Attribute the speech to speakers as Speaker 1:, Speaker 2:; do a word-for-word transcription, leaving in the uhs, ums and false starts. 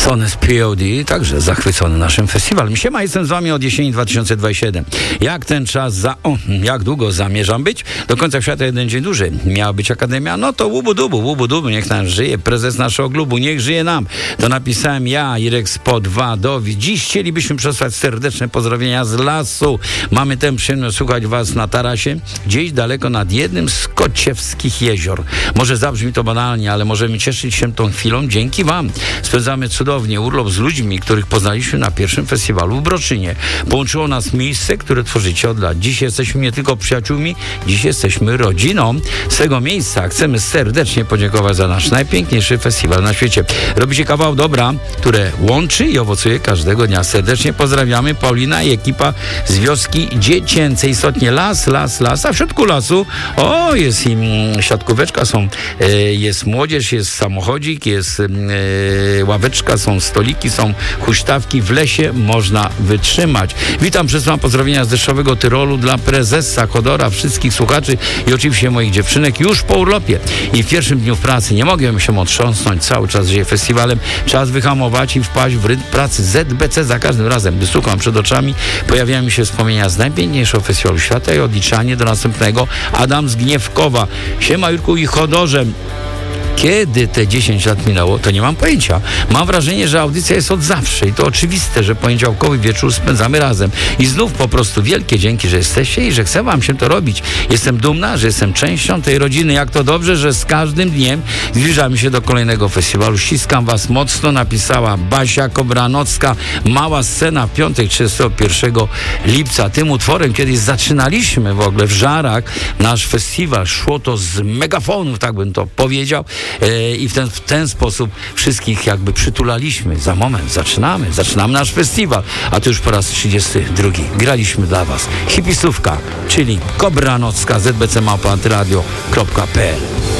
Speaker 1: Sony z P O D, także zachwycony naszym festiwalem. Siema, jestem z wami od jesieni dwa tysiące dwudziestego siódmego. Jak ten czas za... O, jak długo zamierzam być? Do końca świata jeden dzień dłużej. Miała być Akademia? No to łubu dubu, łubu dubu, niech nam żyje prezes naszego klubu, niech żyje nam. To napisałem ja, Irek Spod Wadowi. Dziś chcielibyśmy przesłać serdeczne pozdrowienia z lasu. Mamy tę przyjemność słuchać was na tarasie, gdzieś daleko nad jednym z kociewskich jezior. Może zabrzmi to banalnie, ale możemy cieszyć się tą chwilą dzięki wam. Spędzamy cudownie urlop z ludźmi, których poznaliśmy na pierwszym festiwalu w Broczynie. Połączyło nas miejsce, które tworzycie od lat. Dziś jesteśmy nie tylko przyjaciółmi, dziś jesteśmy rodziną. Z tego miejsca chcemy serdecznie podziękować za nasz najpiękniejszy festiwal na świecie. Robicie kawał dobra, które łączy i owocuje każdego dnia. Serdecznie pozdrawiamy Paulina i ekipa z wioski dziecięcej. Istotnie las, las, las, a w środku lasu o, jest im siatkóweczka, są, e, jest młodzież, jest samochodzik, jest e, ławeczka, są stoliki, są huśtawki. W lesie można wytrzymać. Witam, przesyłam pozdrowienia z deszczowego Tyrolu dla prezesa Chodora, wszystkich słuchaczy i oczywiście moich dziewczynek już po urlopie i w pierwszym dniu w pracy. Nie mogę się otrząsnąć, cały czas żyję festiwalem. Czas wyhamować i wpaść w rytm pracy. Z B C za każdym razem, gdy słucham przed oczami, pojawiają mi się wspomnienia z najpiękniejszego festiwalu świata i odliczanie do następnego. Adam z Gniewkowa. Siema Jurku i Chodorze. Kiedy te dziesięć lat minęło, to nie mam pojęcia. Mam wrażenie, że audycja jest od zawsze i to oczywiste, że poniedziałkowy wieczór spędzamy razem. I znów po prostu wielkie dzięki, że jesteście i że chce wam się to robić. Jestem dumna, że jestem częścią tej rodziny. Jak to dobrze, że z każdym dniem zbliżamy się do kolejnego festiwalu. Ściskam was mocno, napisała Basia Kobranocka. Mała scena w piątek trzydziestego pierwszego lipca. Tym utworem kiedyś zaczynaliśmy w ogóle w Żarach nasz festiwal. Szło to z megafonów, tak bym to powiedział. I w ten, w ten sposób wszystkich jakby przytulaliśmy. Za moment zaczynamy, zaczynamy nasz festiwal, a to już po raz trzydziesty drugi. Graliśmy dla was hipisówka, czyli Kobranocka, z b c małpa antyradio kropka p l.